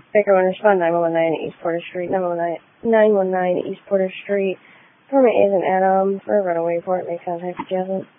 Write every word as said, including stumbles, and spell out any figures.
Baker one, respond nine one nine East Porter Street, nine one nine East Porter Street. Permit is an add-on for a runaway report. Make contact with Jasmine.